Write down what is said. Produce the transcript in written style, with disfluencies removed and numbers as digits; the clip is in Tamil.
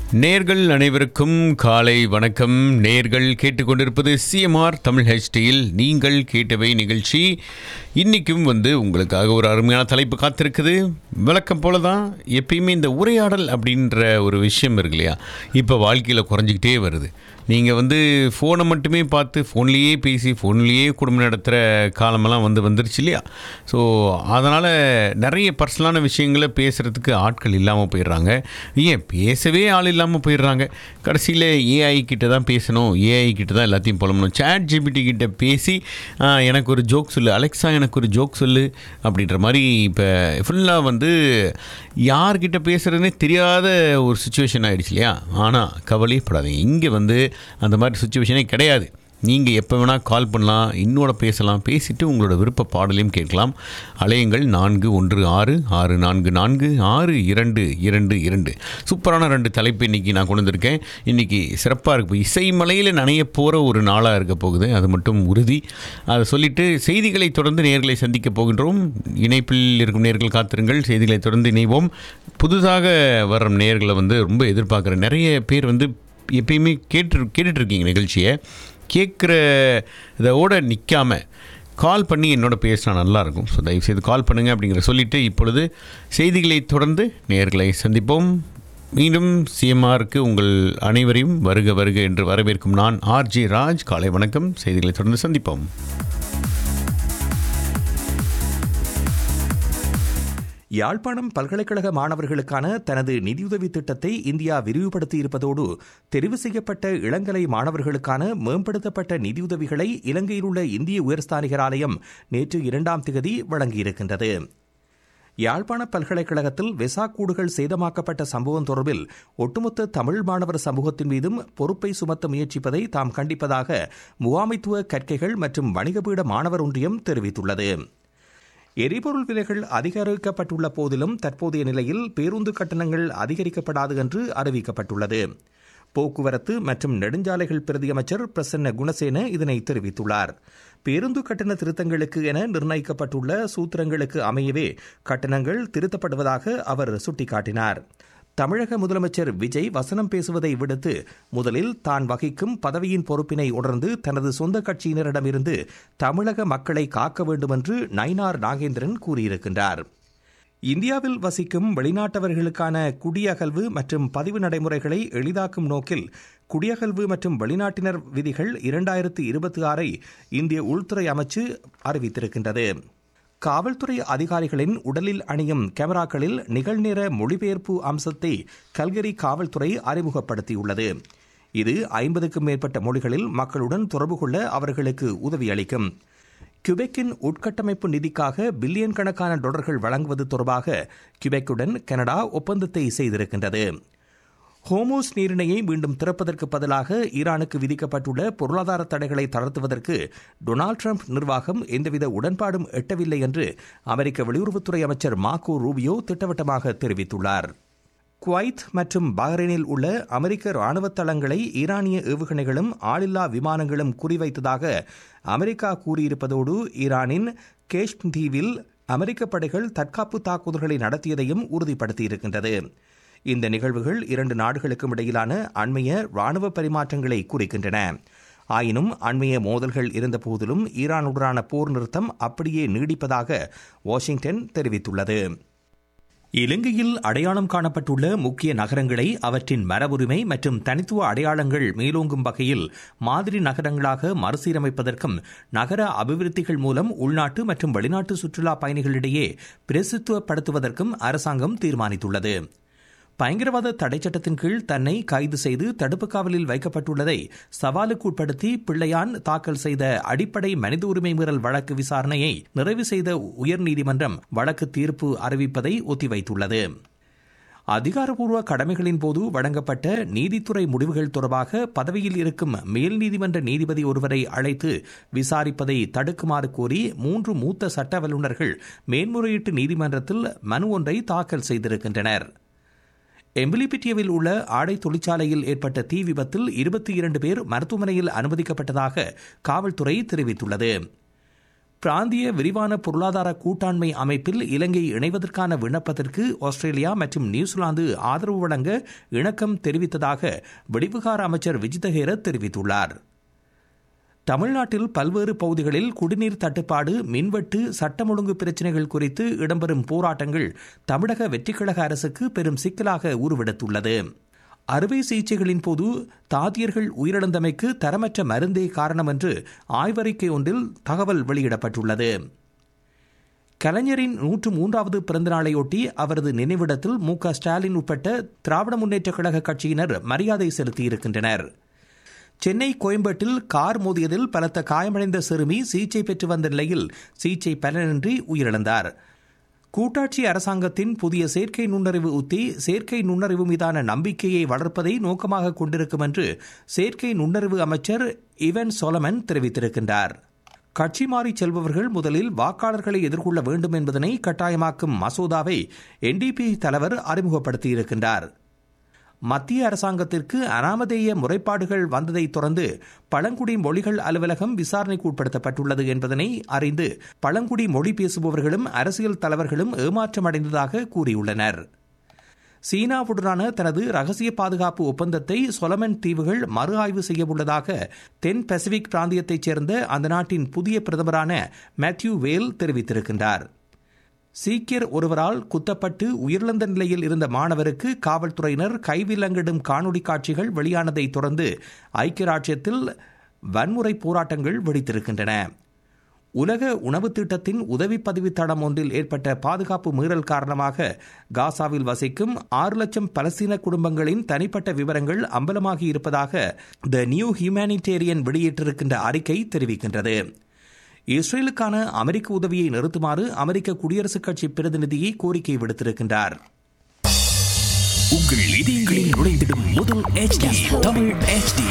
நேர்கள் அனைவருக்கும் காலை வணக்கம். நேர்கள் கேட்டுக்கொண்டிருப்பது சிஎம்ஆர் தமிழ் ஹெச்டியில் நீங்கள் கேட்டவை நிகழ்ச்சி. இன்றைக்கும் உங்களுக்காக ஒரு அருமையான தலைப்பு காத்திருக்குது. விளக்கம் போல தான் எப்பயுமே இந்த உரையாடல் அப்படின்ற ஒரு விஷயம் இருக்கு இல்லையா, இப்போ வாழ்க்கையில் குறைஞ்சிக்கிட்டே வருது. நீங்கள் ஃபோனை மட்டுமே பார்த்து ஃபோன்லேயே பேசி ஃபோன்லேயே குடும்பம் நடத்துகிற காலமெல்லாம் வந்துருச்சு இல்லையா. ஸோ அதனால் நிறைய பர்சனலான விஷயங்களை பேசுகிறதுக்கு ஆட்கள் இல்லாமல் போயிடுறாங்க. ஏன் பேசவே ஆள் இல்லாமல் போயிடுறாங்க. கடைசியில் ஏஐ கிட்ட தான் பேசணும், ஏஐ கிட்ட தான் எல்லாத்தையும் புலம்பணும். சாட் ஜிபிடி கிட்ட பேசி எனக்கு ஒரு ஜோக் சொல்லு, அலெக்ஸா எனக்கு ஒரு ஜோக் சொல்லு அப்படின்ற மாதிரி இப்போ ஃபுல்லாக யார்கிட்ட பேசுகிறதுனே தெரியாத ஒரு சுச்சுவேஷன் ஆகிடுச்சு இல்லையா. ஆனால் கவலைப்படாதீங்க, இங்கே அந்த மாதிரி சுச்சுவேஷனே கிடையாது. நீங்கள் எப்போ வேணால் கால் பண்ணலாம், இன்னோட பேசலாம், பேசிவிட்டு உங்களோட விருப்ப பாடலையும் கேட்கலாம். அலையுங்கள் 4164446222. சூப்பரான 2 தலைப்பு இன்றைக்கி நான் கொண்டு வந்திருக்கேன். இன்றைக்கி சிறப்பாக இருக்குது. இசை மலையில் நனைய போகிற ஒரு நாளாக இருக்க போகுது, அது மட்டும் உறுதி. அதை சொல்லிவிட்டு செய்திகளை தொடர்ந்து நேர்களை சந்திக்க போகின்றோம். இணைப்பில் இருக்கும் நேர்கள் காத்திருங்கள், செய்திகளை தொடர்ந்து இணைவோம். புதுசாக வர்ற நேர்களை ரொம்ப எதிர்பார்க்குற நிறைய பேர் எப்பயுமே கேட்டுட்ருக்கீங்க நிகழ்ச்சியை. கேட்குற இதோட நிற்காமல் கால் பண்ணி என்னோட பேசினா நல்லாயிருக்கும். ஸோ தயவுசெய்து கால் பண்ணுங்கள் அப்படிங்கிற சொல்லிவிட்டு இப்பொழுது செய்திகளை தொடர்ந்து நேர்களை சந்திப்போம். மீண்டும் சிஎம்ஆருக்கு உங்கள் அனைவரையும் வருக வருக என்று வரவேற்கும் நான் ஆர்ஜி ராஜ். காலை வணக்கம். செய்திகளை தொடர்ந்து சந்திப்போம். யாழ்ப்பாணம் பல்கலைக்கழக மாணவர்களுக்கான தனது நிதியுதவி திட்டத்தை இந்தியா விரிவுபடுத்தி இருப்பதோடு தெரிவு செய்யப்பட்ட இளங்கலை மாணவர்களுக்கான மேம்படுத்தப்பட்ட நிதியுதவிகளை இலங்கையில் உள்ள இந்திய உயர்ஸ்தானிகர் ஆலயம் நேற்று 2ஆம் திகதி வழங்கியிருக்கின்றது. யாழ்ப்பாண பல்கலைக்கழகத்தில் வெசாக் கூடுகள் சேதமாக்கப்பட்ட சம்பவம் தொடர்பில் ஒட்டுமொத்த தமிழ் மாணவர் சமூகத்தின் மீதும் பொறுப்பை சுமத்த முயற்சிப்பதை தாம் கண்டிப்பதாக முகாமைத்துவ கற்கைகள் மற்றும் வணிகபீட மாணவர் ஒன்றியம் தெரிவித்துள்ளது. எரிபொருள் விலைகள் அதிகரிக்கப்பட்டுள்ள போதிலும் தற்போதைய நிலையில் பேருந்து கட்டணங்கள் அதிகரிக்கப்படாது என்று அறிவிக்கப்பட்டுள்ளது. போக்குவரத்து மற்றும் நெடுஞ்சாலைகள் பிரதியமைச்சர் பிரசன்ன குணசேன இதனை தெரிவித்துள்ளார். பேருந்து கட்டண திருத்தங்களுக்கு என நிர்ணயிக்கப்பட்டுள்ள சூத்திரங்களுக்கு அமையவே கட்டணங்கள் திருத்தப்படுவதாக அவர் சுட்டிக்காட்டினார். தமிழக முதலமைச்சர் விஜய் வசனம் பேசுவதை விடுத்து முதலில் தான் வகிக்கும் பதவியின் பொறுப்பினை உணர்ந்து தனது சொந்த கட்சியினரிடமிருந்து தமிழக மக்களை காக்க வேண்டும் என்று நயினார் நாகேந்திரன் கூறியிருக்கின்றார். இந்தியாவில் வசிக்கும் வெளிநாட்டவர்களுக்கான குடியகல்வு மற்றும் பதிவு நடைமுறைகளை எளிதாக்கும் நோக்கில் குடியகல்வு மற்றும் வெளிநாட்டினர் விதிகள் 2026 இந்திய உள்துறை அமைச்சு அறிவித்திருக்கின்றது. காவல்துறை அதிகாரிகளின் உடலில் அணியும் கேமராக்களில் நிகழ்நேர மொழிபெயர்ப்பு அம்சத்தை கல்கரி காவல்துறை அறிமுகப்படுத்தியுள்ளது. இது 50க்கும் மேற்பட்ட மொழிகளில் மக்களுடன் தொடர்பு கொள்ள அவர்களுக்கு உதவி அளிக்கும். கியூபெக்கின் உட்கட்டமைப்பு நிதிக்காக பில்லியன் கணக்கான டாலர்கள் வழங்குவது தொடர்பாக கியூபெக்குடன் கனடா ஒப்பந்தத்தை செய்திருக்கின்றது. ஹோமோஸ் நீரிணையை மீண்டும் திறப்பதற்கு பதிலாக ஈரானுக்கு விதிக்கப்பட்டுள்ள பொருளாதார தடைகளை தளர்த்துவதற்கு டொனால்டு டிரம்ப் நிர்வாகம் எந்தவித உடன்பாடும் எட்டவில்லை என்று அமெரிக்க வெளியுறவுத்துறை அமைச்சர் மார்க்கோ ரூபியோ திட்டவட்டமாக தெரிவித்துள்ளார். குவைத் மற்றும் பஹ்ரைனில் உள்ள அமெரிக்க ராணுவ தளங்களை ஈரானிய ஏவுகணைகளும் ஆளில்லா விமானங்களும் குறிவைத்ததாக அமெரிக்கா கூறியிருப்பதோடு ஈரானின் கேஷ்ம் தீவில் அமெரிக்க படைகள் தற்காப்பு தாக்குதல்களை நடத்தியதையும் உறுதிப்படுத்தியிருக்கின்றது. இந்த நிகழ்வுகள் 2 நாடுகளுக்கும் இடையிலான அண்மைய ராணுவ பரிமாற்றங்களை குறிக்கின்றன. ஆயினும் அண்மைய மோதல்கள் இருந்தபோதிலும் ஈரானுடனான போர் நிறுத்தம் அப்படியே நீடிப்பதாக வாஷிங்டன் தெரிவித்துள்ளது. இலங்கையில் அடையாளம் காணப்பட்டுள்ள முக்கிய நகரங்களை அவற்றின் மரபுரிமை மற்றும் தனித்துவ அடையாளங்கள் மேலோங்கும் வகையில் மாதிரி நகரங்களாக மறுசீரமைப்பதற்கும் நகர அபிவிருத்திகள் மூலம் உள்நாட்டு மற்றும் வெளிநாட்டு சுற்றுலா பயணிகளிடையே பிரசித்துவப்படுத்துவதற்கும் அரசாங்கம் தீர்மானித்துள்ளது. பயங்கரவாத தடை சட்டத்தின் கீழ் தன்னை கைது செய்து தடுப்பு காவலில் வைக்கப்பட்டுள்ளதை சவாலுக்கு உட்படுத்தி பிள்ளையான் தாக்கல் செய்த அடிப்படை மனித உரிமை மீறல் வழக்கு விசாரணையை நிறைவு செய்த உயர்நீதிமன்றம் வழக்கு தீர்ப்பு அறிவிப்பதை ஒத்திவைத்துள்ளது. அதிகாரப்பூர்வ கடமைகளின் போது வழங்கப்பட்ட நீதித்துறை முடிவுகள் தொடர்பாக பதவியில் இருக்கும் மேல் நீதிமன்ற நீதிபதி ஒருவரை அழைத்து விசாரிப்பதை தடுக்குமாறு கோரி 3 மூத்த சட்ட வல்லுநர்கள் மேன்முறையீட்டு நீதிமன்றத்தில் மனு ஒன்றை தாக்கல் செய்திருக்கின்றனர். எம்பிலிபிட்டியவில் உள்ள ஆடை தொழிற்சாலையில் ஏற்பட்ட தீ விபத்தில் 22 பேர் மருத்துவமனையில் அனுமதிக்கப்பட்டதாக காவல்துறை தெரிவித்துள்ளது. பிராந்திய விரிவான பொருளாதார கூட்டாண்மை அமைப்பில் இலங்கை இணைவதற்கான விண்ணப்பத்திற்கு ஆஸ்திரேலியா மற்றும் நியூசிலாந்து ஆதரவு வழங்க இணக்கம் தெரிவித்ததாக வெளிவிவகார அமைச்சர் விஜித ஹேரத் தெரிவித்துள்ளார். தமிழ்நாட்டில் பல்வேறு பகுதிகளில் குடிநீர் தட்டுப்பாடு, மின்வெட்டு, சட்டம் ஒழுங்கு பிரச்சினைகள் குறித்து இடம்பெறும் போராட்டங்கள் தமிழக வெற்றிக்கழக அரசுக்கு பெரும் சிக்கலாக உருவெடுத்துள்ளது. அறுவை சிகிச்சைகளின் போது தாதியர்கள் உயிரிழந்தமைக்கு தரமற்ற மருந்தே காரணம் என்று ஆய்வறிக்கை ஒன்றில் தகவல் வெளியிடப்பட்டுள்ளது. கலைஞரின் 103வது பிறந்தநாளையொட்டி அவரது நினைவிடத்தில் மு.க. ஸ்டாலின் உட்பட்ட திராவிட முன்னேற்றக் கழக கட்சியினர் மரியாதை செலுத்தியிருக்கின்றனர். சென்னை கோயம்பேட்டில் கார் மோதியதில் பலத்த காயமடைந்த சிறுமி சிகிச்சை பெற்று வந்த நிலையில் சிகிச்சை பலனின்றி உயிரிழந்தார். கூட்டாட்சி அரசாங்கத்தின் புதிய செயற்கை நுண்ணறிவு உத்தி செயற்கை நுண்ணறிவு மீதான நம்பிக்கையை வளர்ப்பதை நோக்கமாக கொண்டிருக்கும் என்று செயற்கை நுண்ணறிவு அமைச்சர் இவன் சொலமன் தெரிவித்திருக்கின்றார். கட்சி மாறி செல்பவர்கள் முதலில் வாக்காளர்களை எதிர்கொள்ள வேண்டும் என்பதனை கட்டாயமாக்கும் மசோதாவை NDP தலைவர் அறிமுகப்படுத்தியிருக்கின்றார். மத்திய அரசாங்கத்திற்கு அனாமதேய முறைப்பாடுகள் வந்ததை தொடர்ந்து பழங்குடி மொழிகள் அலுவலகம் விசாரணைக்கு உட்படுத்தப்பட்டுள்ளது என்பதனை அறிந்து பழங்குடி மொழி பேசுபவர்களும் அரசியல் தலைவர்களும் ஏமாற்றமடைந்ததாக கூறியுள்ளனர். சீனாவுடனான தனது ரகசிய பாதுகாப்பு ஒப்பந்தத்தை சொலமன் தீவுகள் மறு ஆய்வு செய்யவுள்ளதாக தென் பசிபிக் பிராந்தியத்தைச் சேர்ந்த அந்த நாட்டின் புதிய பிரதமரான மேத்யூ வேல் தெரிவித்திருக்கின்றார். சீக்கியர் ஒருவரால் குத்தப்பட்டு உயிரிழந்த நிலையில் இருந்த மாணவருக்கு காவல்துறையினர் கைவிலங்கிடும் காணொலி காட்சிகள் வெளியானதை தொடர்ந்து ஐக்கிய ராச்சியத்தில் வன்முறை போராட்டங்கள் வெடித்திருக்கின்றன. உலக உணவு திட்டத்தின் உதவி பதிவு தளம் ஒன்றில் ஏற்பட்ட பாதுகாப்பு மீறல் காரணமாக காசாவில் வசிக்கும் 6 லட்சம் பலஸ்தீன குடும்பங்களின் தனிப்பட்ட விவரங்கள் அம்பலமாகி இருப்பதாக த நியூ ஹியூமானிடேரியன் வெளியிட்டிருக்கின்ற அறிக்கை தெரிவிக்கின்றது. இஸ்ரேலுக்கான அமெரிக்க உதவியை நிறுத்துமாறு அமெரிக்க குடியரசுக் கட்சி பிரதிநிதியை கோரிக்கை விடுத்திருக்கின்றார். உங்கள் இதயங்களில் நுழைந்திடும் முதல் HD தமிழ் HD